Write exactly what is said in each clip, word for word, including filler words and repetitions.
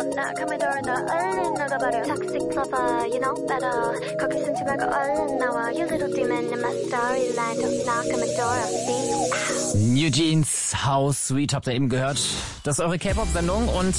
knock on my door 너 얼른 나가버려 Toxic lover you know better 거기 숨지 말고 얼른 나와 You little demon in my storyline Don't knock on my door I'll see you New Jeans, How Sweet habt ihr eben gehört. Das ist eure K-Pop-Sendung und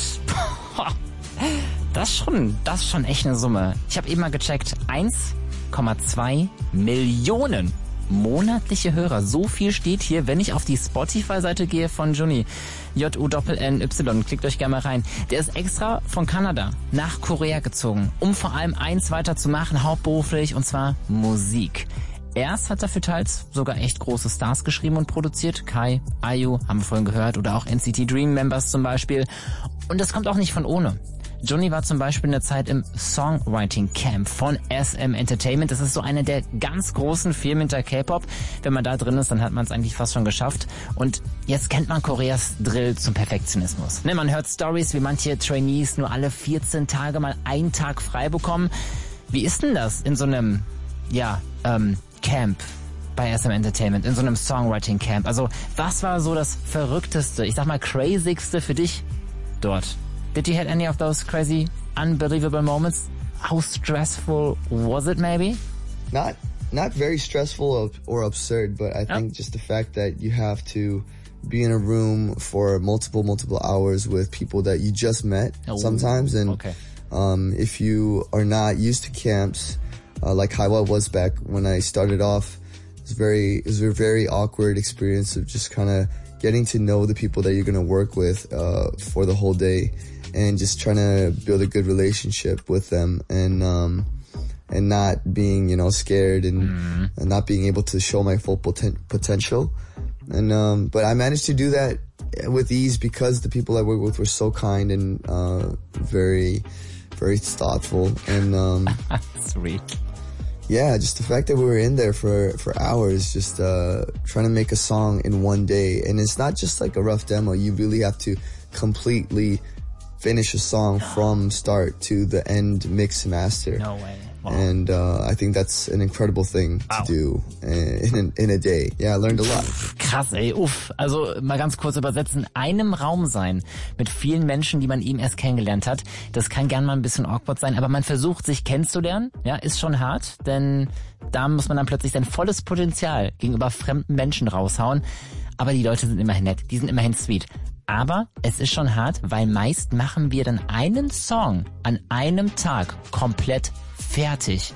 das schon, das ist schon echt eine Summe. Ich habe eben mal gecheckt, eins Komma zwei Millionen monatliche Hörer. So viel steht hier, wenn ich auf die Spotify-Seite gehe von Juni. J U N N Y. Klickt euch gerne mal rein. Der ist extra von Kanada nach Korea gezogen, um vor allem eins weiter zu machen, hauptberuflich, und zwar Musik. Erst hat er für teils sogar echt große Stars geschrieben und produziert. Kai, I U, haben wir vorhin gehört, oder auch N C T Dream Members zum Beispiel. Und das kommt auch nicht von ohne. Johnny war zum Beispiel eine Zeit im Songwriting Camp von S M Entertainment. Das ist so eine der ganz großen Firmen hinter K-Pop. Wenn man da drin ist, dann hat man es eigentlich fast schon geschafft. Und jetzt kennt man Koreas Drill zum Perfektionismus. Ne, man hört Stories, wie manche Trainees nur alle vierzehn Tage mal einen Tag frei bekommen. Wie ist denn das in so einem, ja, ähm, Camp bei S M Entertainment, in so einem Songwriting Camp? Also, was war so das Verrückteste, ich sag mal crazigste für dich dort? Did you have any of those crazy, unbelievable moments? How stressful was it, maybe? Not, not very stressful or absurd, but I think oh. just the fact that you have to be in a room for multiple, multiple hours with people that you just met oh. sometimes. And okay. um, if you are not used to camps, uh, like Haiwa was back when I started off, it was very, it was a very awkward experience of just kind of getting to know the people that you're going to work with uh, for the whole day. And just trying to build a good relationship with them, and um, and not being, you know, scared and, mm. and not being able to show my full poten- potential. And um, but I managed to do that with ease because the people I worked with were so kind and uh, very, very thoughtful. And um, sweet. Yeah, just the fact that we were in there for for hours, just uh, trying to make a song in one day, and it's not just like a rough demo. You really have to completely finish a song from start to the end, mix and master. No way. Wow. And uh, I think that's an incredible thing wow. to do in, in a day. Yeah, I learned a lot. Krass, ey, uff. Also mal ganz kurz übersetzen. In einem Raum sein mit vielen Menschen, die man eben erst kennengelernt hat, das kann gern mal ein bisschen awkward sein, aber man versucht, sich kennenzulernen. Ja, ist schon hart, denn da muss man dann plötzlich sein volles Potenzial gegenüber fremden Menschen raushauen. Aber die Leute sind immerhin nett, die sind immerhin sweet. Aber es ist schon hart, weil meist machen wir dann einen Song an einem Tag komplett fertig.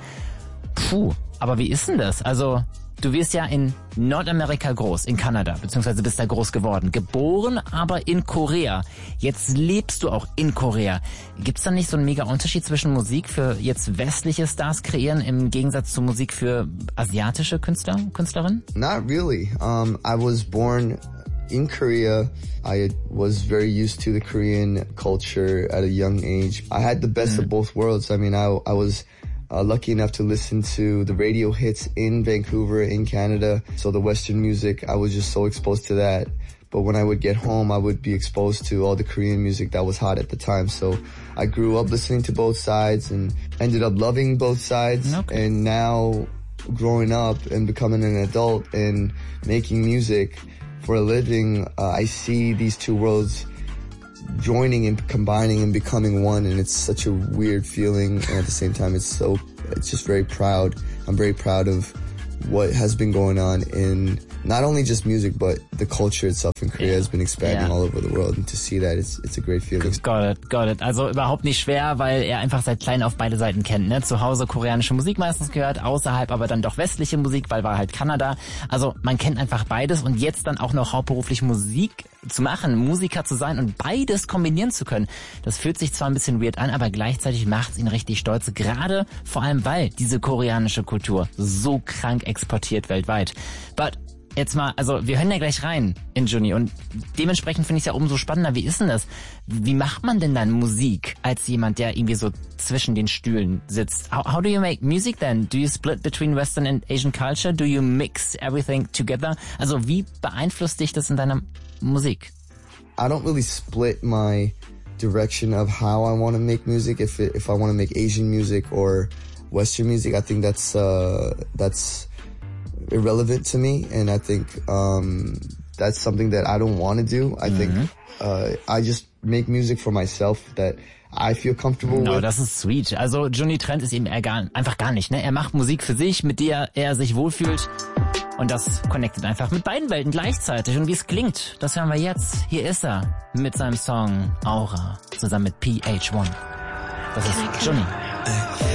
Puh, aber wie ist denn das? Also, du wirst ja in Nordamerika groß, in Kanada, beziehungsweise bist da groß geworden. Geboren aber in Korea. Jetzt lebst du auch in Korea. Gibt's da nicht so einen mega Unterschied zwischen Musik für jetzt westliche Stars kreieren im Gegensatz zu Musik für asiatische Künstler, Künstlerinnen? Not really. Um, I was born in Korea. I was very used to the Korean culture at a young age. I had the best mm. of both worlds. I mean, I, I was uh, lucky enough to listen to the radio hits in Vancouver, in Canada. So the Western music, I was just so exposed to that. But when I would get home, I would be exposed to all the Korean music that was hot at the time. So I grew up listening to both sides and ended up loving both sides. Okay. And now growing up and becoming an adult and making music for a living, uh, I see these two worlds joining and combining and becoming one, and it's such a weird feeling, and at the same time it's so, it's just very proud. I'm very proud of what has been going on in not only just music, but the culture itself in Korea yeah. has been expanding yeah. all over the world, and to see that, it's it's a great feeling. Got it, got it. Also überhaupt nicht schwer, weil er einfach seit klein auf beide Seiten kennt, ne? Zu Hause koreanische Musik meistens gehört, außerhalb aber dann doch westliche Musik, weil war halt Kanada. Also man kennt einfach beides, und jetzt dann auch noch hauptberuflich Musik zu machen, Musiker zu sein und beides kombinieren zu können. Das fühlt sich zwar ein bisschen weird an, aber gleichzeitig macht's ihn richtig stolz, gerade vor allem, weil diese koreanische Kultur so krank exportiert weltweit. But jetzt mal, also wir hören ja gleich rein in Juni, und dementsprechend finde ich es ja umso spannender. Wie ist denn das? Wie macht man denn dann Musik als jemand, der irgendwie so zwischen den Stühlen sitzt? How, how do you make music then? Do you split between Western and Asian culture? Do you mix everything together? Also wie beeinflusst dich das in deiner Musik? I don't really split my direction of how I want to make music. If it, if I want to make Asian music or Western music, I think that's uh, that's irrelevant to me, and I think um, that's something that I don't want to do. I mm-hmm. think uh, I just make music for myself that I feel comfortable No, with. das ist sweet. Also Johnny Trent ist ihm eher gar, einfach gar nicht, ne? Er macht Musik für sich, mit der er sich wohlfühlt. Und das connectet einfach mit beiden Welten gleichzeitig. Und wie es klingt, das hören wir jetzt. Hier ist er mit seinem Song Aura zusammen mit P H one. Das ist Johnny.